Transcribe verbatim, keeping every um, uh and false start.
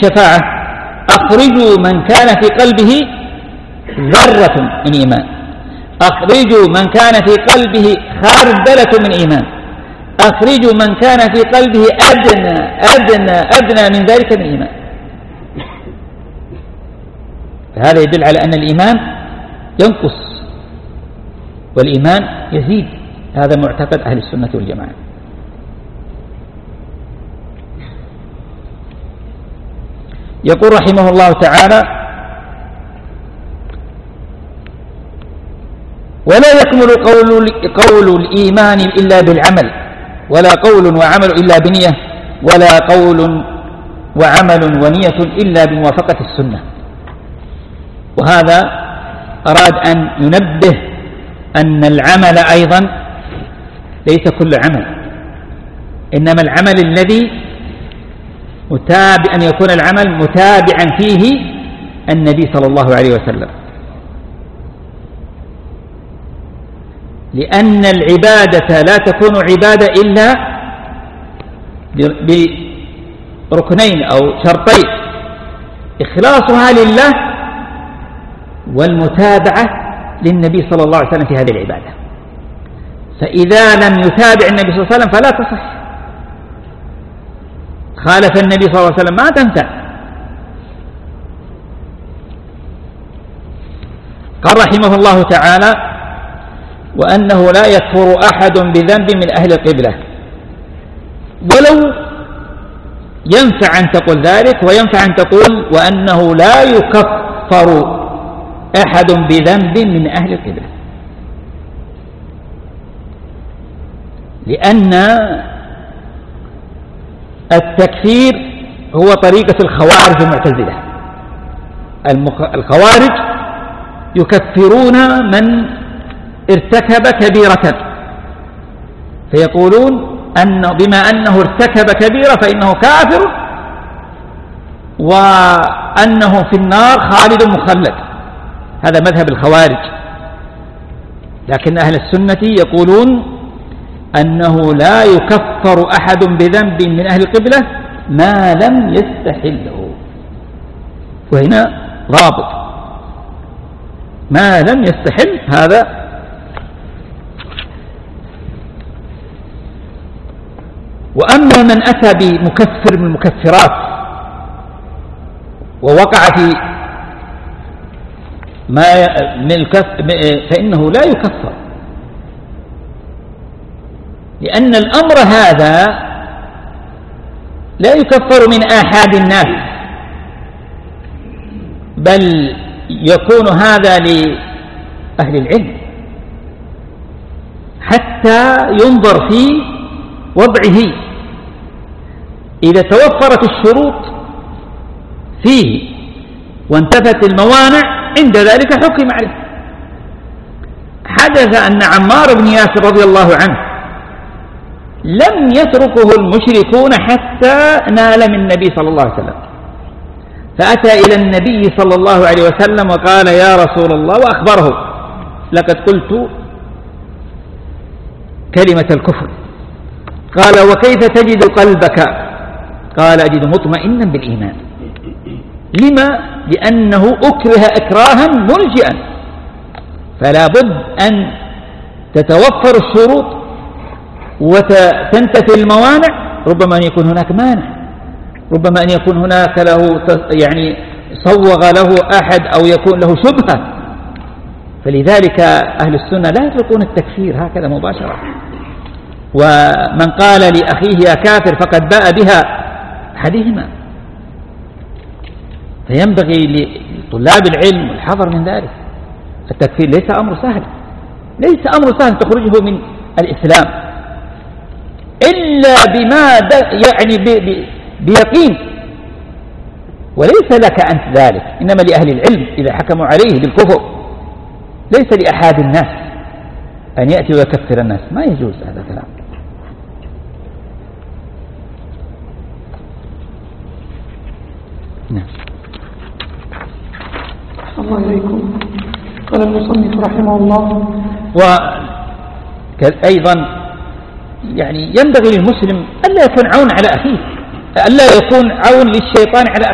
الشفاعة: أخرجوا من كان في قلبه ذرة من إيمان، أخرجوا من كان في قلبه خردلة من إيمان، أخرجوا من كان في قلبه أدنى أدنى أدنى من ذلك من إيمان. فهذا يدل على أن الإيمان ينقص والإيمان يزيد. هذا معتقد أهل السنة والجماعة. يقول رحمه الله تعالى: ولا يكمل قول, قول الإيمان إلا بالعمل، ولا قول وعمل إلا بنية، ولا قول وعمل ونية إلا بموافقة السنة. وهذا أراد أن ينبه أن العمل أيضا ليس كل عمل، إنما العمل الذي متابع أن يكون العمل متابعا فيه النبي صلى الله عليه وسلم، لأن العبادة لا تكون عبادة إلا بركنين أو شرطين: إخلاصها لله والمتابعة للنبي صلى الله عليه وسلم في هذه العبادة. فإذا لم يتابع النبي صلى الله عليه وسلم فلا تصح، خالف النبي صلى الله عليه وسلم ما تنفع. قال رحمه الله تعالى: وأنه لا يكفر أحد بذنب من أهل القبلة. ولو ينفع أن تقول ذلك، وينفع أن تقول وأنه لا يكفر أحد بذنب من أهل القبلة، لأن التكفير هو طريقة الخوارج المعتزلة. الخوارج يكفرون من ارتكب كبيرة، فيقولون أن بما أنه ارتكب كبيرة فإنه كافر، وأنه في النار خالد مخلد. هذا مذهب الخوارج. لكن أهل السنة يقولون أنه لا يكفر أحد بذنب من أهل القبلة ما لم يستحله. وهنا ضابط: ما لم يستحل. هذا وأما من أتى بمكفر من المكفرات ووقع في ما من الكف فإنه لا يكفر، لأن الأمر هذا لا يكفر من آحاد الناس، بل يكون هذا لأهل العلم حتى ينظر في وضعه. إذا توفرت الشروط فيه وانتفت الموانع عند ذلك حكم عليه. حدث أن عمار بن ياسر رضي الله عنه لم يتركه المشركون حتى نال من النبي صلى الله عليه وسلم، فأتى إلى النبي صلى الله عليه وسلم وقال: يا رسول الله، وأخبره: لقد قلت كلمة الكفر. قال: وكيف تجد قلبك؟ قال: أجد مطمئنا بالإيمان. لما؟ لأنه أكره إكراها ملجئا، فلا بد أن تتوفر الشروط وتنتفي الموانع. ربما أن يكون هناك مانع، ربما أن يكون هناك له يعني صوغ له أحد أو يكون له شبهة. فلذلك أهل السنة لا يتركون التكفير هكذا مباشرة. ومن قال لأخيه يا كافر فقد باء بها أحدهما. فينبغي لطلاب العلم الحذر من ذلك. التكفير ليس أمر سهل، ليس أمر سهل تخرجه من الإسلام إلا بما يعني بيقين، وليس لك أنت ذلك، إنما لأهل العلم إذا حكموا عليه بالكفر. ليس لأحد الناس أن يأتي ويكفر الناس، ما يجوز هذا الكلام. نعم. الله إليكم. قال المصنف رحمه الله: وأيضا يعني ينبغي للمسلم ألا يكون عون على أخيه، ألا يكون عون للشيطان على